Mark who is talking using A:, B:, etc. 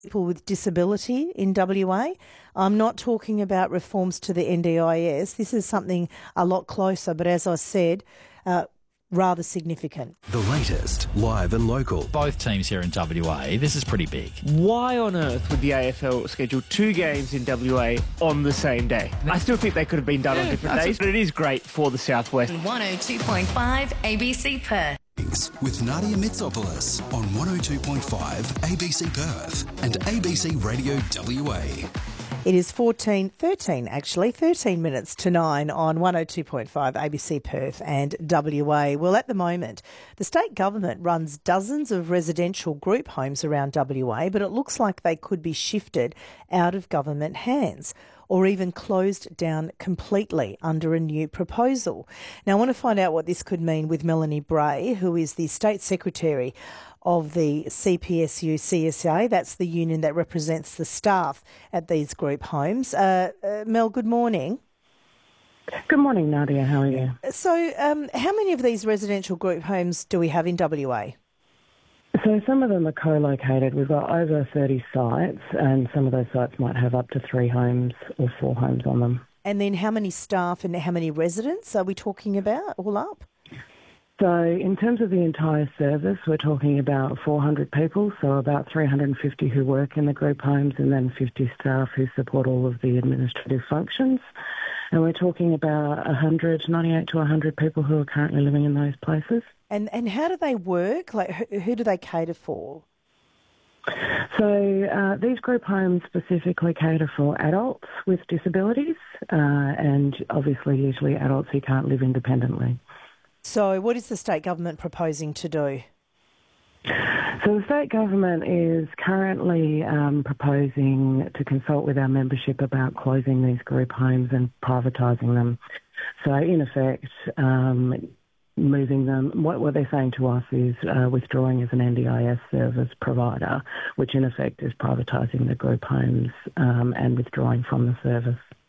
A: people with disability in WA. I'm not talking about reforms to the NDIS. This is something a lot closer, but as I said, rather significant.
B: The latest, live and local.
C: Both teams here in WA, this is pretty big.
D: Why on earth would the AFL schedule 2 games in WA on the same day? I still think they could have been done on different days, but it is great for the Southwest.
E: 102.5 ABC Perth.
B: With Nadia Mitsopoulos on 102.5 ABC Perth and ABC Radio WA.
A: It is 13 minutes to 9 on 102.5 ABC Perth and WA. Well, at the moment, the state government runs dozens of residential group homes around WA, but it looks like they could be shifted out of government hands or even closed down completely under a new proposal. Now, I want to find out what this could mean with Melanie Bray, who is the State Secretary of the CPSU CSA. That's the union that represents the staff at these group homes. Mel, good morning.
F: Good morning, Nadia. How are you?
A: So how many of these residential group homes do we have in WA?
F: So some of them are co-located. We've got over 30 sites, and some of those sites might have up to 3 homes or 4 homes on them.
A: And then how many staff and how many residents are we talking about all up?
F: So in terms of the entire service, we're talking about 400 people, so about 350 who work in the group homes and then 50 staff who support all of the administrative functions. And we're talking about 98 to 100 people who are currently living in those places.
A: And how do they work? Like, who do they cater for?
F: So these group homes specifically cater for adults with disabilities and obviously usually adults who can't live independently.
A: So what is the state government proposing to do?
F: So the state government is currently proposing to consult with our membership about closing these group homes and privatising them. So in effect, moving them, what they're saying to us is withdrawing as an NDIS service provider, which in effect is privatising the group homes and withdrawing from the service.